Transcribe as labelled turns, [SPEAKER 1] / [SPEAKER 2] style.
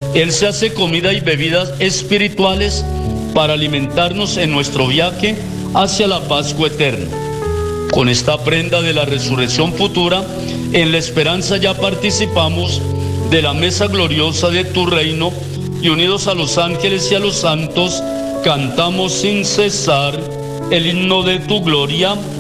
[SPEAKER 1] Él se hace comida y bebidas espirituales para alimentarnos en nuestro viaje hacia la Pascua eterna. Con esta prenda de la resurrección futura, en la esperanza ya participamos de la mesa gloriosa de tu reino y unidos a los ángeles y a los santos, cantamos sin cesar el himno de tu gloria.